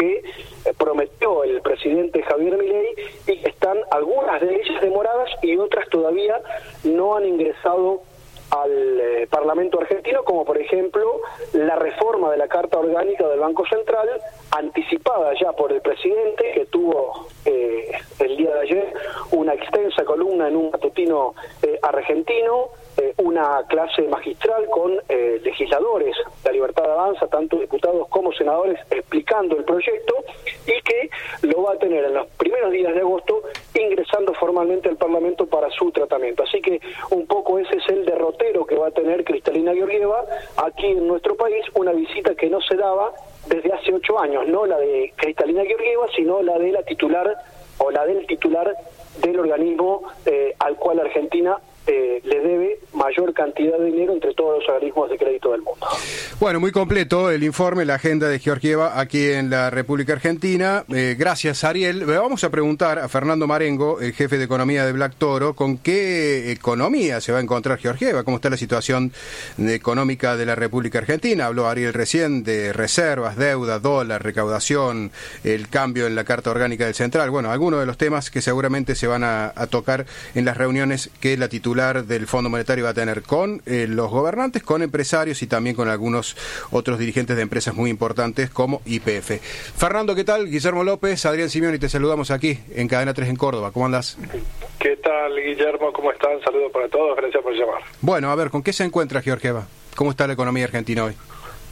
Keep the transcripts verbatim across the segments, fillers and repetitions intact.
que eh, prometió el presidente Javier Milei, y que están algunas de ellas demoradas y otras todavía no han ingresado al eh, Parlamento argentino, como por ejemplo la reforma de la Carta Orgánica del Banco Central, anticipada ya por el presidente, que tuvo eh, el día de ayer una extensa columna en un matutino eh, argentino, eh, una clase magistral con eh, legisladores de la Libertad Avanza, tanto diputados como senadores, explicando el proyecto, y que lo va a tener en los primeros días de agosto ingresando formalmente al Parlamento para su tratamiento. Así que un poco ese es el derrotero que va a tener Kristalina Georgieva aquí en nuestro país, una visita que no se daba desde hace ocho años, no la de Kristalina Georgieva, sino la de la titular o la del titular del organismo eh, al cual Argentina eh, le debe mayor cantidad de dinero entre todos los organismos de crédito del mundo. Bueno, muy completo el informe, la agenda de Georgieva aquí en la República Argentina. Eh, gracias, Ariel. Vamos a preguntar a Fernando Marengo, el jefe de economía de Black Toro, con qué economía se va a encontrar Georgieva, cómo está la situación económica de la República Argentina. Habló Ariel recién de reservas, deuda, dólar, recaudación, el cambio en la Carta Orgánica del Central. Bueno, algunos de los temas que seguramente se van a, a tocar en las reuniones que la titular del Fondo Monetario va a tener con eh, los gobernantes, con empresarios y también con algunos otros dirigentes de empresas muy importantes como Y P F. Fernando, ¿qué tal? Guillermo López, Adrián Simeoni, te saludamos aquí en Cadena tres en Córdoba. ¿Cómo andás? ¿Qué tal, Guillermo? ¿Cómo están? Saludos para todos, gracias por llamar. Bueno, a ver, ¿con qué se encuentra Georgieva? ¿Cómo está la economía argentina hoy?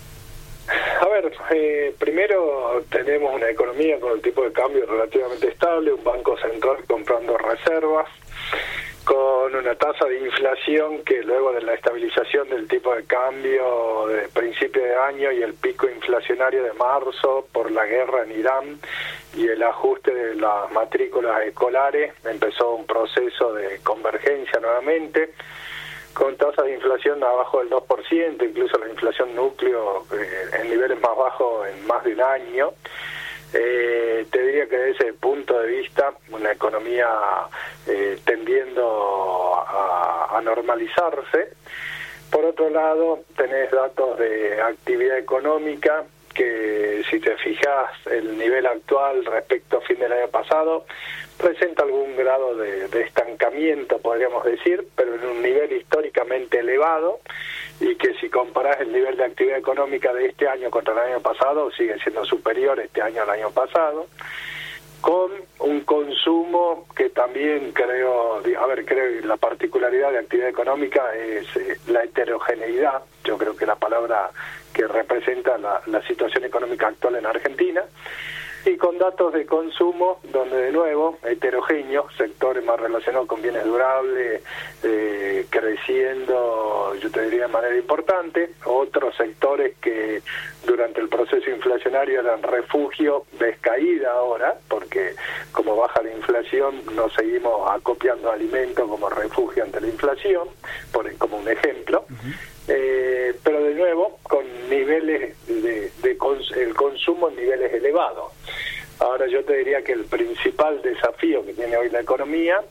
A ver, eh, primero tenemos una economía con el tipo de cambio relativamente estable, un banco central comprando reservas, con una tasa de inflación que luego de la estabilización del tipo de cambio de principio de año y el pico inflacionario de marzo por la guerra en Irán y el ajuste de las matrículas escolares, empezó un proceso de convergencia nuevamente, con tasas de inflación abajo del dos por ciento, incluso la inflación núcleo eh, en niveles más bajos en más de un año. Eh, te diría que desde ese punto de vista, una economía eh, tendiendo a, a normalizarse. Por otro lado, tenés datos de actividad económica que, si te fijas, el nivel actual respecto a fin del año pasado presenta algún grado de, de estancamiento, podríamos decir, pero en un nivel históricamente elevado, y que si comparás el nivel de actividad económica de este año contra el año pasado, sigue siendo superior este año al año pasado, con un consumo que también creo, a ver, creo que la particularidad de actividad económica es eh, la heterogeneidad, yo creo que la palabra que representa la, la situación económica actual en Argentina, y con datos de consumo donde de nuevo heterogéneos, sectores más relacionados con bienes durables eh, creciendo, yo te diría de manera importante, otros sectores que durante el proceso inflacionario eran refugio, descaída ahora, porque como baja la inflación nos seguimos acopiando alimentos como refugio ante la inflación, por, como un ejemplo. Uh-huh. Eh, pero de nuevo con niveles de, de cons el consumo en niveles elevados. Ahora yo te diría que el principal desafío que tiene hoy la economía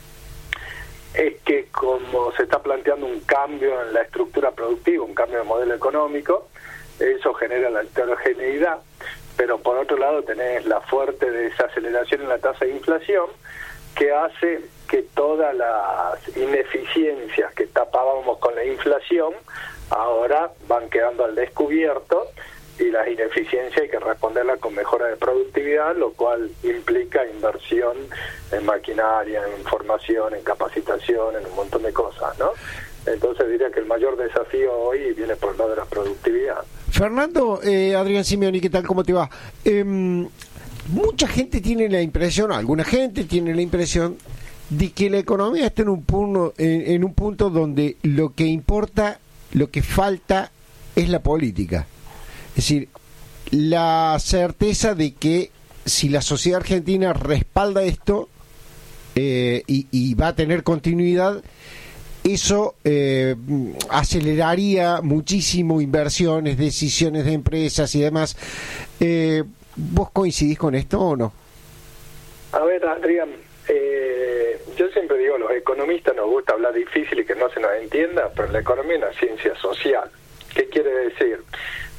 es que como se está planteando un cambio en la estructura productiva, un cambio de modelo económico, eso genera la heterogeneidad, pero por otro lado tenés la fuerte desaceleración en la tasa de inflación que hace que todas las ineficiencias que tapábamos con la inflación ahora van quedando al descubierto, y las ineficiencias hay que responderlas con mejora de productividad, lo cual implica inversión en maquinaria, en formación, en capacitación, en un montón de cosas, ¿no? Entonces diría que el mayor desafío hoy viene por el lado de la productividad. Fernando, eh, Adrián Simeoni, ¿qué tal? ¿Cómo te va? Eh, mucha gente tiene la impresión, alguna gente tiene la impresión de que la economía está en un punto, en, en un punto donde lo que importa, lo que falta es la política. Es decir, la certeza de que si la sociedad argentina respalda esto eh, y, y va a tener continuidad, eso eh, aceleraría muchísimo inversiones, decisiones de empresas y demás. Eh, ¿Vos coincidís con esto o no? A ver, Adrián, eh, yo siempre digo, los economistas nos gusta hablar difícil y que no se nos entienda, pero la economía es una ciencia social. ¿Qué quiere decir?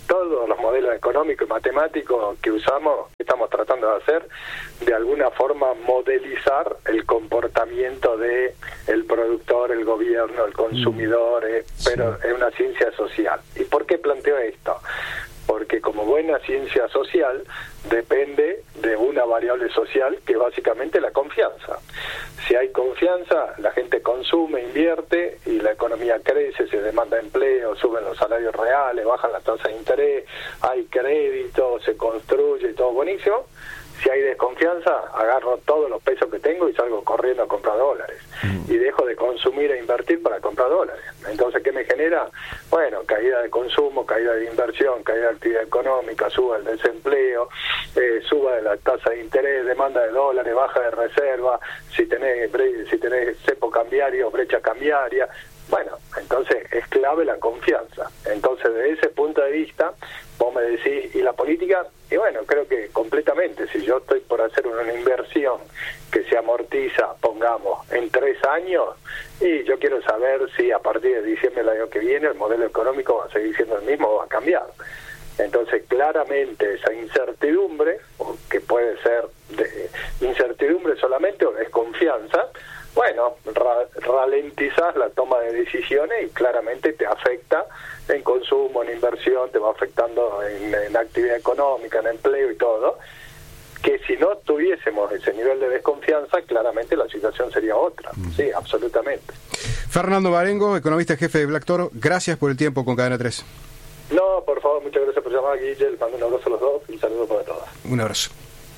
todos los modelos económicos y matemáticos que usamos, estamos tratando de hacer, de alguna forma modelizar el comportamiento de el productor, el gobierno, el consumidor, eh, pero es una ciencia social. ¿Y por qué planteo esto? Porque como buena ciencia social depende de una variable social que es básicamente la confianza. Si hay confianza, la gente consume, invierte y la economía crece, se demanda empleo, suben los salarios reales, bajan las tasas de interés, hay crédito, se construye, todo buenísimo. Si hay desconfianza, agarro todos los pesos que tengo y salgo corriendo a comprar dólares. Mm. Y dejo de consumir e invertir para comprar dólares. Entonces, ¿qué me genera? Bueno, caída de consumo, caída de inversión, caída de actividad económica, suba el desempleo, eh, suba de la tasa de interés, demanda de dólares, baja de reserva, si tenés, si tenés cepo cambiario, brecha cambiaria. Bueno, entonces es clave la confianza. Entonces, desde ese punto de vista, vos me decís, ¿y la política? Y bueno, creo que completamente, si yo estoy por hacer una inversión que se amortiza, pongamos, en tres años, y yo quiero saber si a partir de diciembre del año que viene el modelo económico va a seguir siendo el mismo o va a cambiar. Entonces, claramente esa incertidumbre, que puede ser de incertidumbre solamente o desconfianza, bueno, ra ralentizás la toma de decisiones y claramente te afecta en consumo, en inversión, te va afectando en, en actividad económica, en empleo y todo, que si no tuviésemos ese nivel de desconfianza, claramente la situación sería otra. Mm. Sí, absolutamente. Fernando Marengo, economista jefe de Black Toro, gracias por el tiempo con Cadena tres. No, por favor, muchas gracias por llamar, Guille, les mando un abrazo a los dos y un saludo para todas. Un abrazo.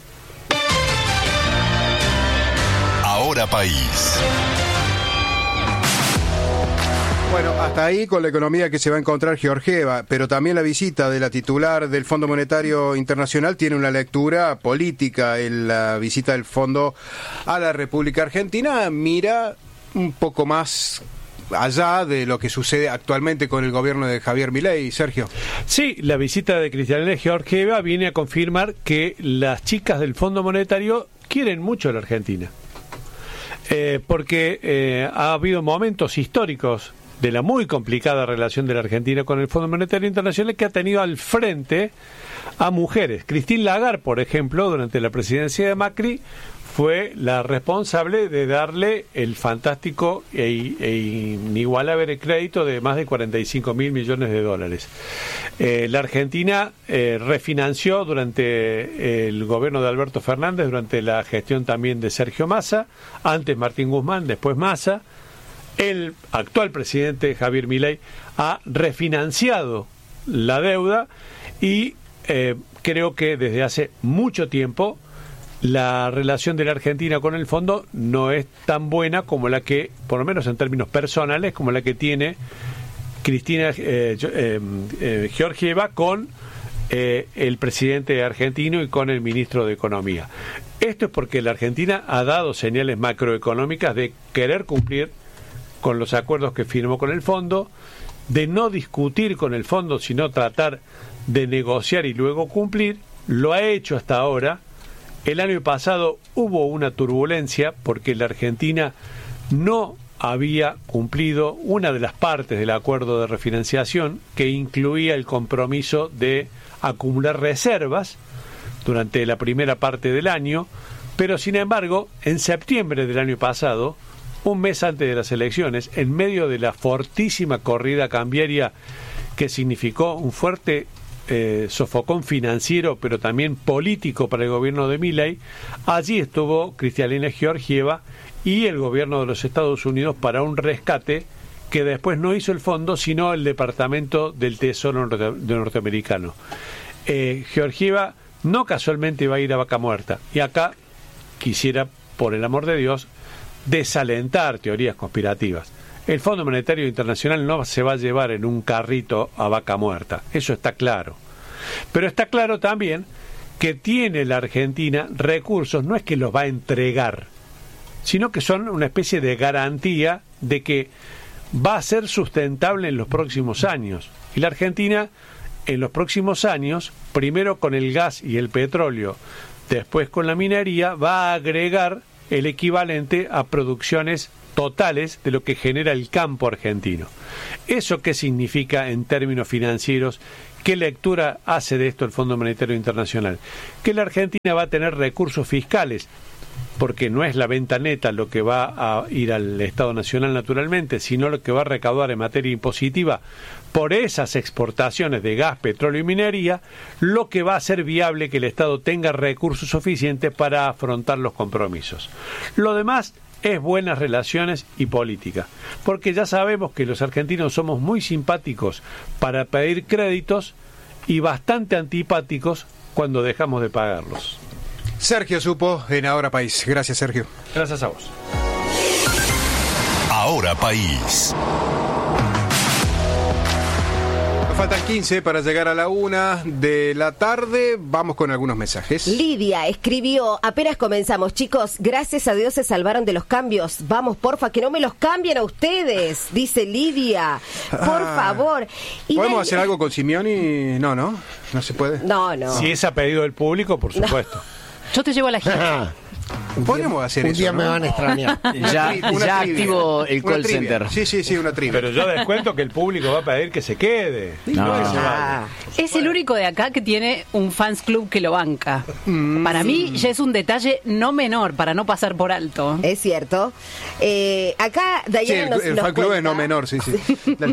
Ahora País. Bueno, hasta ahí con la economía que se va a encontrar Georgieva, pero también la visita de la titular del Fondo Monetario Internacional tiene una lectura política. En la visita del Fondo a la República Argentina mira un poco más allá de lo que sucede actualmente con el gobierno de Javier Milei. Sergio. Sí, la visita de Cristalina Georgieva viene a confirmar que las chicas del Fondo Monetario quieren mucho a la Argentina. Eh, porque eh, ha habido momentos históricos de la muy complicada relación de la Argentina con el Fondo Monetario Internacional que ha tenido al frente a mujeres. Christine Lagarde, por ejemplo, durante la presidencia de Macri, fue la responsable de darle el fantástico e, e inigualable crédito de más de cuarenta y cinco mil millones de dólares. Eh, la Argentina eh, refinanció durante el gobierno de Alberto Fernández, durante la gestión también de Sergio Massa, antes Martín Guzmán, después Massa. El actual presidente Javier Milei ha refinanciado la deuda y eh, creo que desde hace mucho tiempo la relación de la Argentina con el fondo no es tan buena como la que, por lo menos en términos personales, como la que tiene Cristina eh, eh, eh, Georgieva con eh, el presidente argentino y con el ministro de Economía. Esto es porque la Argentina ha dado señales macroeconómicas de querer cumplir con los acuerdos que firmó con el fondo, de no discutir con el fondo, sino tratar de negociar y luego cumplir. Lo ha hecho hasta ahora. El año pasado hubo una turbulencia porque la Argentina no había cumplido una de las partes del acuerdo de refinanciación, que incluía el compromiso de acumular reservas durante la primera parte del año, pero sin embargo, en septiembre del año pasado, un mes antes de las elecciones, en medio de la fortísima corrida cambiaria que significó un fuerte eh, sofocón financiero, pero también político para el gobierno de Milei, allí estuvo Cristalina Georgieva y el gobierno de los Estados Unidos para un rescate que después no hizo el fondo, sino el Departamento del Tesoro norte- norteamericano. Eh, Georgieva no casualmente va a ir a Vaca Muerta, y acá quisiera, por el amor de Dios, desalentar teorías conspirativas. El Fondo Monetario Internacional no se va a llevar en un carrito a Vaca Muerta, eso está claro. Pero está claro también que tiene la Argentina recursos, no es que los va a entregar, sino que son una especie de garantía de que va a ser sustentable en los próximos años. Y la Argentina, en los próximos años, primero con el gas y el petróleo, después con la minería, va a agregar el equivalente a producciones totales de lo que genera el campo argentino. ¿Eso qué significa en términos financieros? ¿Qué lectura hace de esto el Fondo Monetario Internacional? Que la Argentina va a tener recursos fiscales, porque no es la venta neta lo que va a ir al Estado Nacional naturalmente, sino lo que va a recaudar en materia impositiva por esas exportaciones de gas, petróleo y minería, lo que va a hacer viable que el Estado tenga recursos suficientes para afrontar los compromisos. Lo demás es buenas relaciones y política, porque ya sabemos que los argentinos somos muy simpáticos para pedir créditos y bastante antipáticos cuando dejamos de pagarlos. Sergio Supo en Ahora País. Gracias, Sergio. Gracias a vos. Ahora País. Nos faltan quince para llegar a la una de la tarde. Vamos con algunos mensajes. Lidia escribió: apenas comenzamos, chicos, gracias a Dios se salvaron de los cambios. Vamos, porfa, que no me los cambien a ustedes, dice Lidia. Por Ah, favor. Y ¿Podemos Dani- hacer algo con Simeoni? No, no, no se puede. No, no. Si es a pedido del público, por supuesto. Yo te llevo a la gira. Podríamos hacer Un eso, día ¿no? me van a extrañar. Una Ya, tri- una ya trivia. activo el Una call trivia. center. Sí, sí, sí, una trivia. Pero yo descuento que el público va a pedir que se quede. No. que se Ah. vaya. Es el único de acá que tiene un fans club que lo banca. Para mí ya es un detalle no menor, para no pasar por alto. Es cierto. Eh, acá Sí, Dayana el, nos, el nos fan club es cuenta, no menor, sí, sí. Dale.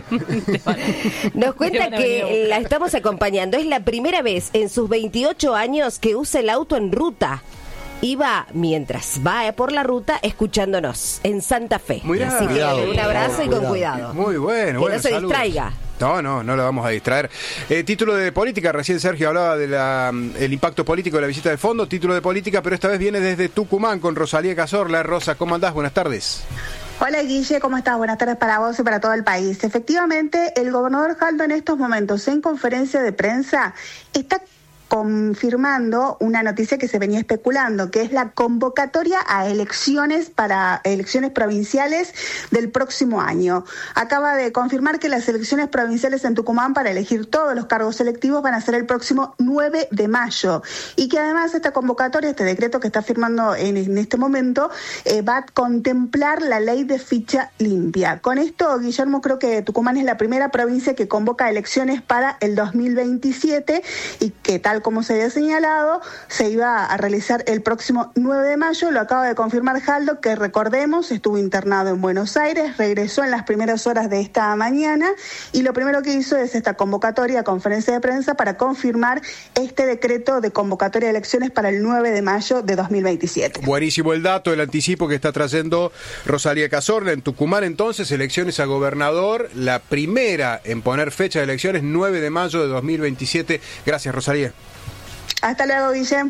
nos cuenta Te van a venir a que buscar. la estamos acompañando. Es la primera vez en sus veintiocho años que usa el auto en ruta. Iba mientras va por la ruta escuchándonos en Santa Fe. Mirá. Así que Cuidado, un abrazo y con cuidado. cuidado. Muy bueno, Que bueno, no se saludos. distraiga. No, no, no lo vamos a distraer. Eh, título de política, recién Sergio hablaba del el impacto político de la visita del fondo, título de política, pero esta vez viene desde Tucumán con Rosalía Cazorla. Rosa, ¿cómo andás? Buenas tardes. Hola Guille, ¿cómo estás? Buenas tardes para vos y para todo el país. Efectivamente, el gobernador Jaldo en estos momentos en conferencia de prensa está confirmando una noticia que se venía especulando, que es la convocatoria a elecciones para elecciones provinciales del próximo año. Acaba de confirmar que las elecciones provinciales en Tucumán para elegir todos los cargos electivos van a ser el próximo nueve de mayo y que además esta convocatoria, este decreto que está firmando en, en este momento, eh, va a contemplar la ley de ficha limpia. Con esto, Guillermo, creo que Tucumán es la primera provincia que convoca elecciones para el dos mil veintisiete y que tal como se había señalado, se iba a realizar el próximo nueve de mayo. Lo acaba de confirmar Jaldo, que recordemos, estuvo internado en Buenos Aires, regresó en las primeras horas de esta mañana y lo primero que hizo es esta convocatoria, conferencia de prensa para confirmar este decreto de convocatoria de elecciones para el nueve de mayo de dos mil veintisiete. Buenísimo el dato, el anticipo que está trayendo Rosalía Cazorla en Tucumán. Entonces, elecciones a gobernador, la primera en poner fecha de elecciones, nueve de mayo de dos mil veintisiete. Gracias, Rosalía. Hasta luego, Guille.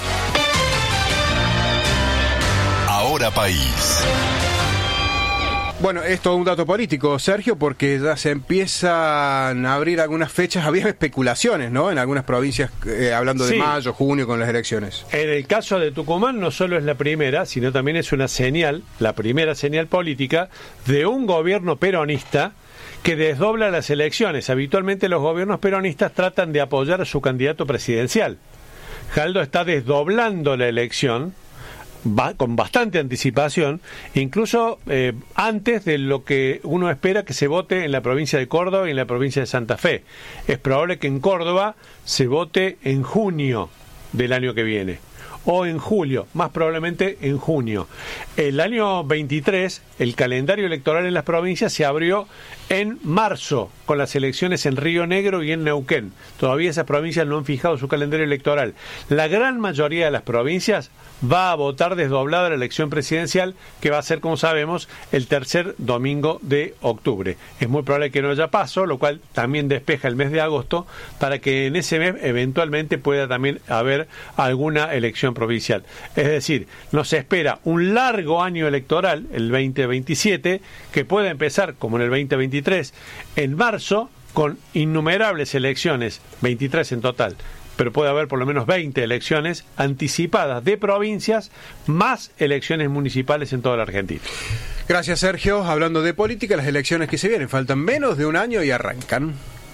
Ahora País. Bueno, esto es un dato político, Sergio, porque ya se empiezan a abrir algunas fechas. Había especulaciones, ¿no? En algunas provincias, eh, hablando de Sí. mayo, junio, con las elecciones. En el caso de Tucumán no solo es la primera, sino también es una señal, la primera señal política de un gobierno peronista que desdobla las elecciones. Habitualmente los gobiernos peronistas tratan de apoyar a su candidato presidencial. Jaldo está desdoblando la elección va, con bastante anticipación, incluso eh, antes de lo que uno espera que se vote en la provincia de Córdoba y en la provincia de Santa Fe. Es probable que en Córdoba se vote en junio del año que viene, o en julio, más probablemente en junio. El año veintitrés, el calendario electoral en las provincias se abrió en marzo, con las elecciones en Río Negro y en Neuquén. Todavía esas provincias no han fijado su calendario electoral. La gran mayoría de las provincias va a votar desdoblada la elección presidencial, que va a ser, como sabemos, el tercer domingo de octubre. Es muy probable que no haya paso, lo cual también despeja el mes de agosto, para que en ese mes eventualmente pueda también haber alguna elección provincial. Es decir, nos espera un largo año electoral, el veinte veintisiete, que puede empezar, como en el veinte veintitrés, en marzo, con innumerables elecciones, veintitrés en total, pero puede haber por lo menos veinte elecciones anticipadas de provincias, más elecciones municipales en toda la Argentina. Gracias, Sergio. Hablando de política, las elecciones que se vienen, faltan menos de un año y arrancan.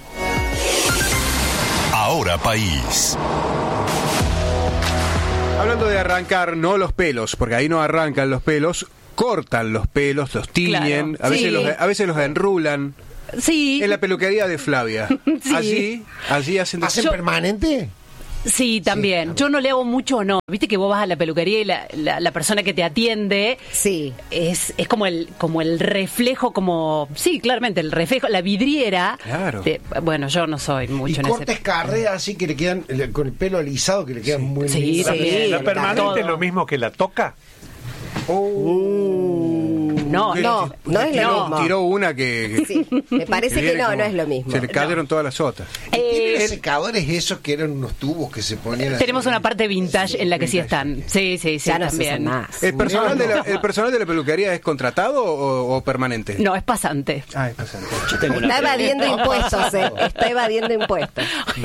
Ahora País. Hablando de arrancar, no los pelos, porque ahí no arrancan los pelos. cortan los pelos, los tiñen, Claro, a veces sí. los a veces los enrulan. Sí, En la peluquería de Flavia. Sí. Así, así hacen. ¿Hacen Yo- permanente? sí, también. Yo no le hago mucho honor. Viste que vos vas a la peluquería y la, la, la persona que te atiende Sí. es, es como el como el reflejo, como... Sí, claramente, el reflejo, la vidriera. Claro. de- bueno, yo no soy Y mucho en cortes ese... carreras así que le quedan, le- con el pelo alisado, que le quedan muy Sí, lindos. sí. ¿La permanente Todo. es lo mismo que la toca? No, ¿Qué? no, no es lo tiró, mismo. tiró una que. Sí, me parece que viene no, como- no es lo mismo. Se le cayeron todas las otras. Eh, ¿Tiene los secadores esos que eran unos tubos que se ponían así? tenemos una parte vintage en la que sí están. Sí, sí, sí, Ya no se también. usan más. ¿El personal, de la, ¿El personal de la peluquería es contratado o, o permanente? No, es pasante. Ah, es pasante. Yo tengo una Está pregunta. evadiendo impuestos, eh. Está evadiendo impuestos.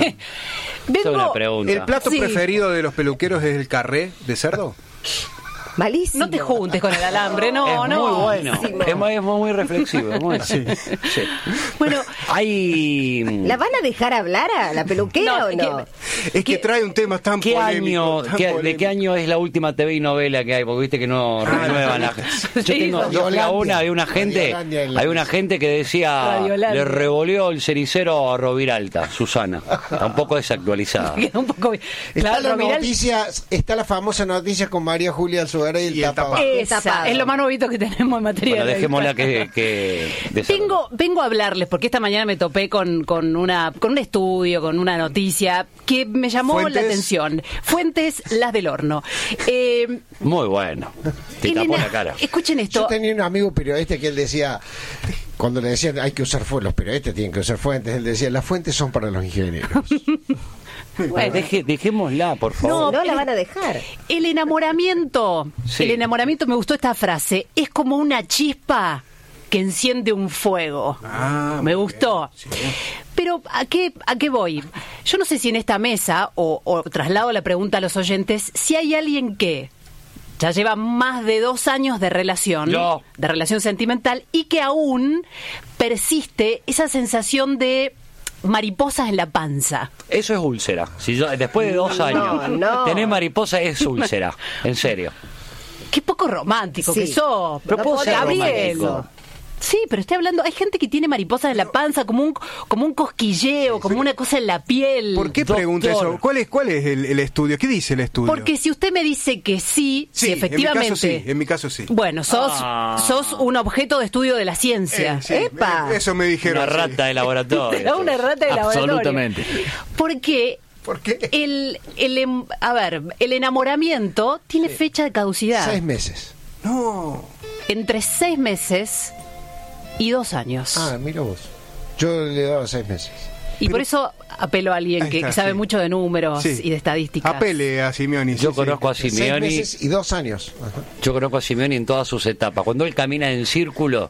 Tengo una Vengo... pregunta. ¿El plato Sí. preferido de los peluqueros es el carré de cerdo? Malísimo. No te juntes con el alambre, no, es no. muy bueno. Malísimo. Es muy, es muy reflexivo. es muy- sí. Bueno, Hay. ¿La van a dejar hablar a la peluquera No, o no? Es que trae un tema tan ¿Qué polémico. año, tan qué- ¿De polémico. qué año es la última T V y novela que hay? Porque viste que no renuevan la Yo Sí, tengo, yo fui a una, hay una gente, Radiolandia en la hay una gente que decía Radiolandia. le revoleó el cenicero a Roviralta, Susana. Tampoco desactualizada. queda un poco... Está Claro, la Roviral- noticia, está la famosa noticia con María Julia Alzugaray y el, Y el tapado. tapado. Esa, Tapado. es lo más novito que tenemos en materia Bueno, de dejémosla que, que desarrolle. Vengo, vengo a hablarles porque esta mañana me topé con, con, una, con un estudio, con una noticia que me llamó ¿Fuentes? la atención. Fuentes, las del horno. Eh, Muy bueno. Te tapó Elena, la cara. escuchen Yo esto. tenía un amigo periodista que él decía, cuando le decían hay que usar fuentes, los periodistas tienen que usar fuentes, él decía, las fuentes son para los ingenieros. Bueno, Deje- dejémosla, por favor. No la van a dejar. el enamoramiento, Sí. el enamoramiento, me gustó esta frase, es como una chispa que enciende un fuego. Ah, me muy gustó. Pero ¿a qué, ¿a qué voy? Yo no sé si en esta mesa, o, o traslado la pregunta a los oyentes, si hay alguien que ya lleva más de dos años de relación, Yo. de relación sentimental, y que aún persiste esa sensación de mariposas en la panza. Eso es úlcera. Si yo, después de dos años no. tener mariposa es úlcera. En serio. Qué poco romántico Sí. que sos. Pero puedo ser Gabriel. romántico. Sí, pero estoy hablando, hay gente que tiene mariposas en la panza, como un como un cosquilleo, como una cosa en la piel. ¿Por qué Doctor. pregunta eso? ¿Cuál es, cuál es el, el estudio? ¿Qué dice el estudio? Porque si usted me dice que sí, sí, si efectivamente... En mi caso sí. En mi caso sí. Bueno, sos, Ah. sos un objeto de estudio de la ciencia. Eh, sí, ¡Epa! eh, Eso me dijeron. Una sí. rata de laboratorio. Era una rata de laboratorio. Absolutamente. Porque ¿Por qué? el, el em- a ver, el enamoramiento tiene fecha de caducidad. Seis meses. No. Entre seis meses y dos años. Ah, mira vos. Yo le daba seis meses. Y por eso apelo a alguien Ahí que, está, que sabe sí. mucho de números Sí. y de estadísticas. Apele a Simeoni. Yo sí, conozco a Seis Simeoni. meses y dos años. Ajá. Yo conozco a Simeoni en todas sus etapas. Cuando él camina en círculo,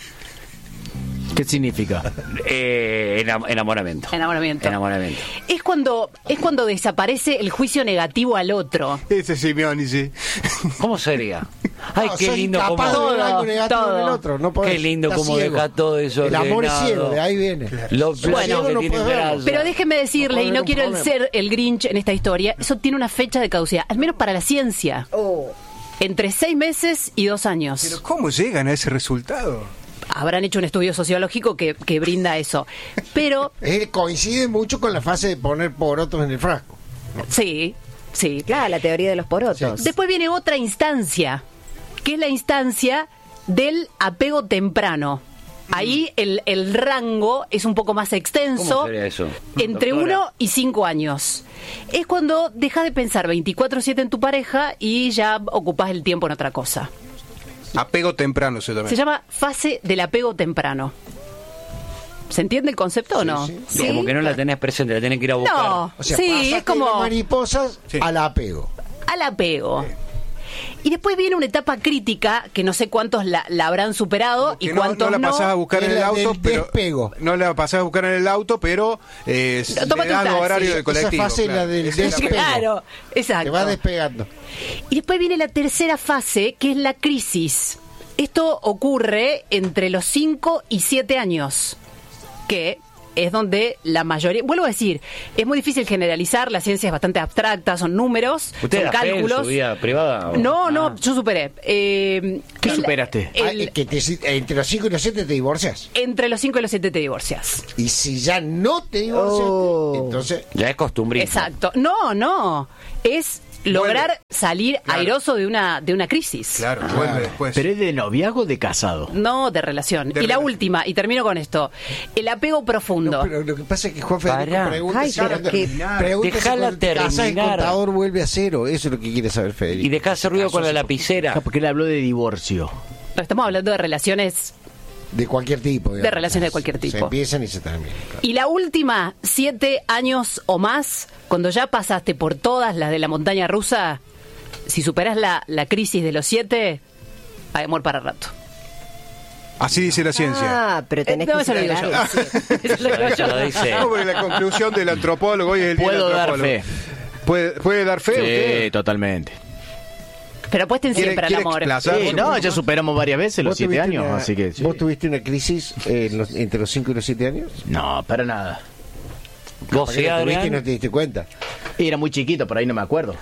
¿Qué significa? eh, enam- enamoramiento. Enamoramiento. Enamoramiento. Es cuando, es cuando desaparece el juicio negativo al otro. sí. Ese es Simeoni, sí. ¿Cómo sería? Ay, No, qué sos lindo incapaz como... de ver algo Todo, negativo todo. en el otro. No podés, Qué lindo estás cómo ciego. deja todo eso El amor es ordenado. ciego, de ahí viene. Lo Ciego plano no que tiene puedes verlo. grasa. Pero déjeme decirle, puede y no haber un quiero el problema. ser el Grinch en esta historia, eso tiene una fecha de caducidad, al menos para la ciencia. Oh. Entre seis meses y dos años. Pero ¿cómo llegan a ese resultado? Habrán hecho un estudio sociológico que, que brinda eso. Pero, Eh, coincide mucho con la fase de poner porotos en el frasco. sí, sí. Claro, la teoría de los porotos. Después viene otra instancia, que es la instancia del apego temprano. Ahí el, el rango es un poco más extenso, ¿Cómo sería eso, entre doctora? uno y cinco años. Es cuando dejas de pensar veinticuatro siete en tu pareja y ya ocupas el tiempo en otra cosa. Apego temprano se llama. Se llama fase del apego temprano. ¿Se entiende el concepto o no? Sí, como que no la tenés presente, la tenés que ir a buscar. No, O sea, sí, pasaste es como de mariposas Sí. al apego. al apego. Y después viene una etapa crítica que no sé cuántos la, la habrán superado y Que no, cuántos no la no. pasás a buscar Es en el la auto, del pero despego. no la pasás a buscar en el auto, pero eh, Tómate le un dan taxi. horario Esa de colectivo. fase es la claro. del Esa es la despego. primera. Claro, exacto. Te va despegando. Y después viene la tercera fase, que es la crisis. Esto ocurre entre los cinco y siete años, que es donde la mayoría, vuelvo a decir, es muy difícil generalizar, la ciencia es bastante abstracta, son números, ¿Usted son da fe en cálculos. su vida privada? o- No, Ah. no, yo superé. Eh, ¿Qué el- superaste? el- Ah, que te- entre los cinco y los siete te divorcias. entre los cinco y los siete te divorcias. Y si ya no te divorcias, Oh. entonces... Ya es costumbrismo. Exacto. No, no. Es lograr salir Claro. airoso de una de una crisis. Claro, vuelve después. ¿Pero es de noviazgo o de casado? No, de relación. De y la relación. última, y termino con esto. El apego profundo. No, pero lo que pasa es que Juan Federico Pará. pregunta Ay, si pero cuando- qué- pregunta si Dejala cuando te casas, el terminar. contador vuelve a cero. Eso es lo que quiere saber Federico. Y deja hacer ruido con la lapicera. Ah, porque él habló de divorcio. Pero estamos hablando de relaciones. De cualquier tipo. digamos. De relaciones de cualquier tipo. Se empiezan y se terminan. claro. Y la última, siete años o más, cuando ya pasaste por todas las de la montaña rusa, si superas la, la crisis de los siete, hay amor para rato. Así dice la ciencia. Ah, pero tenés Eh, no, que eso lo digo yo. superar. Eso lo digo yo. Eso lo dice. No, porque la conclusión del antropólogo hoy es el día Puedo del dar antropólogo. fe. ¿Puede, puede dar fe Sí, usted? totalmente. Pero apuesten ¿Quiere- siempre al quiere amor. explasar? Sí, no, ya superamos varias veces los ¿Vos siete tuviste años, una- así que... sí. ¿Vos tuviste una crisis eh, en los- entre los cinco y los siete años? No, para nada. ¿Vos ¿Por sí, qué la tuviste y Adrián? no te diste cuenta? Era muy chiquito, por ahí no me acuerdo.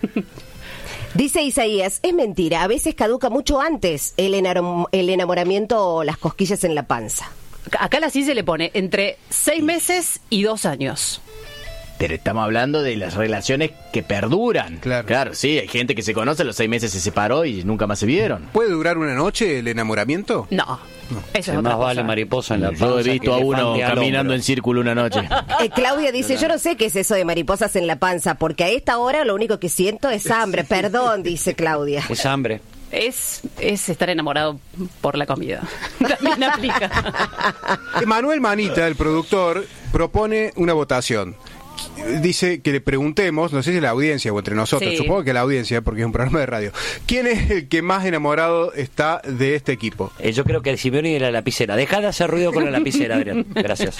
Dice Isaías, es mentira, a veces caduca mucho antes el, enarom- el enamoramiento o las cosquillas en la panza. Acá la ciencia le pone entre seis meses y dos años. Pero estamos hablando de las relaciones que perduran. Claro. Claro, sí, hay gente que se conoce, a los seis meses se separó y nunca más se vieron. ¿Puede durar una noche el enamoramiento? No, eso es Más otra vale cosa. mariposa en la panza. Yo he visto a que uno elefante al caminando hombro. en círculo una noche. Eh, Claudia dice, yo no sé qué es eso de mariposas en la panza, porque a esta hora lo único que siento es hambre. Perdón, dice Claudia. Es hambre. Es, es estar enamorado por la comida. También aplica. Manuel Manita, el productor, propone una votación. Dice que le preguntemos, no sé si la audiencia o entre nosotros, Sí. supongo que la audiencia, porque es un programa de radio. ¿Quién es el que más enamorado está de este equipo? Eh, yo creo que el Simeone y la lapicera. Dejá de hacer ruido con la lapicera, Adrián. Gracias.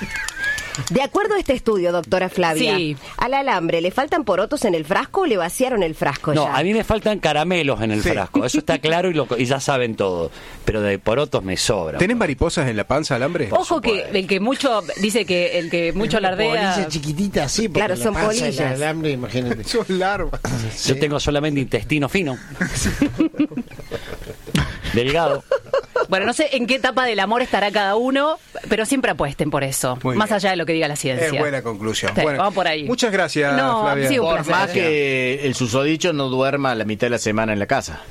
De acuerdo a este estudio, doctora Flavia, Sí. al alambre, ¿le faltan porotos en el frasco o le vaciaron el frasco No, ya? a mí me faltan caramelos en el Sí. frasco. Eso está claro y, lo, y ya saben todo. Pero de porotos me sobra. ¿Tenés mariposas en la panza, alambre? Ojo que el que mucho dice que el que mucho alardea. Polillas chiquititas, así, porque Claro, la son panza y polillas. el alambre, imagínate. Son larvas. Yo tengo solamente intestino fino. Delgado. Bueno, no sé en qué etapa del amor estará cada uno, pero siempre apuesten por eso, Muy más bien. allá de lo que diga la ciencia. Es buena conclusión. Sí, Bueno, vamos por ahí. Muchas gracias, No, Flavia. sí, un Por placer. más que el susodicho no duerma la mitad de la semana en la casa.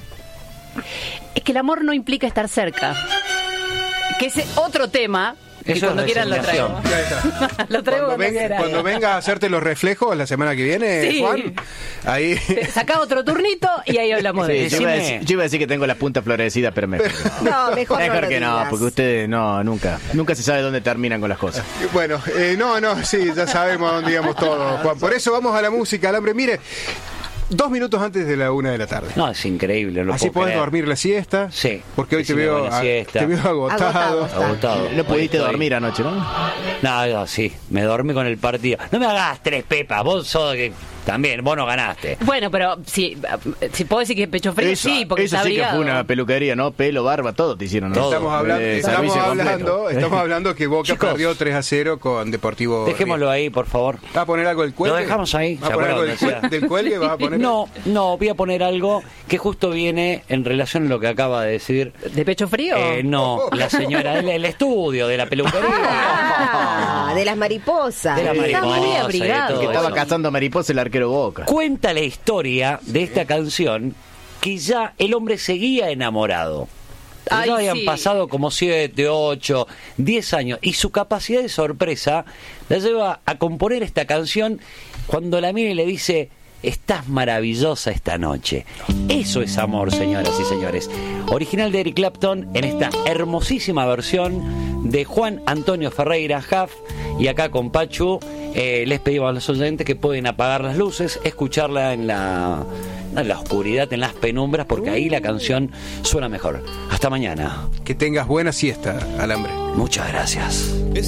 Es que el amor no implica estar cerca. Que es otro tema que Eso cuando es quieran lo traigo. resignación. Ya está. Lo traigo Cuando, cuando venga, quieran. cuando venga a hacerte los reflejos la semana que viene, Sí. Juan, ahí... Sacá otro turnito y ahí hablamos de Sí, eso. yo, iba a Decime. decir, yo iba a decir que tengo la punta florecida, pero mejor. No, mejor, Mejor no lo que no, digas. porque ustedes no, nunca. Nunca se sabe dónde terminan con las cosas. Bueno, eh, no, no, sí, ya sabemos a dónde íbamos todos, Juan. Por eso vamos a la música, alambre. Mire, dos minutos antes de la una de la tarde. No, es increíble. No lo Así puedo puedes creer. dormir la siesta. Sí. Porque hoy te Decime veo, buena a- siesta. te veo agotado. Agotado. Agotado. No pudiste Hoy estoy- dormir anoche, ¿no? No, no, sí, me dormí con el partido. No me hagas tres pepas, vos sos que también, vos no ganaste. Bueno, pero si, si puedo decir que pecho frío, Eso, sí, porque eso está sí que abrigado. fue una peluquería, ¿no? Pelo, barba, todo te hicieron, ¿no? Todo. Estamos hablando, Eh, estamos servicio hablando, completo. estamos hablando que Boca Chicos, perdió tres a cero con Deportivo. Dejémoslo ahí, por favor. ¿Va a poner algo del cuelgue? Lo dejamos ahí. ¿Va a ¿se poner algo acuerdan? del, Decía. cue- del cuelgue? ¿Va a poner? No, no, voy a poner algo que justo viene en relación a lo que acaba de decir. ¿De pecho frío? Eh, no, la señora, el, el estudio de la peluquería. Ah, de las mariposas. De la Está mariposa muy y de abrigado. todo Que estaba eso. cazando mariposa el arquero Boca. Cuenta la historia de esta canción que ya el hombre seguía enamorado. Ay, Ya habían sí. pasado como siete, ocho, diez años y su capacidad de sorpresa la lleva a componer esta canción cuando la mira y le dice: estás maravillosa esta noche. Eso es amor, señoras y señores. Original de Eric Clapton en esta hermosísima versión de Juan Antonio Ferreira Huff. Y acá con Pachu eh, les pedimos a los oyentes que pueden apagar las luces, escucharla en la, en la oscuridad, en las penumbras, porque ahí la canción suena mejor. Hasta mañana. Que tengas buena siesta, alambre. Muchas gracias.